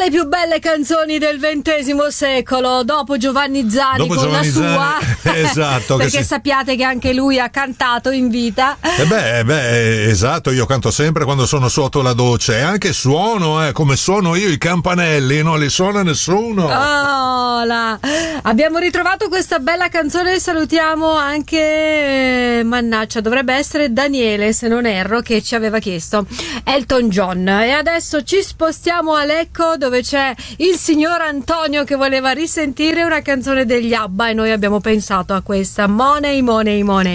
Tra le più belle canzoni del XX secolo, dopo Giovanni Zani Dopo con Giovanni la sua, esatto, perché sappiate che anche lui ha cantato in vita. Esatto, io canto sempre quando sono sotto la doccia e anche suono, come suono io i campanelli, non li suona nessuno. Abbiamo ritrovato questa bella canzone e salutiamo anche, mannaggia, dovrebbe essere Daniele, se non erro, che ci aveva chiesto Elton John. E adesso ci spostiamo a Lecco, dove c'è il signor Antonio che voleva risentire una canzone degli ABBA e noi abbiamo pensato a questa, Money Money Money.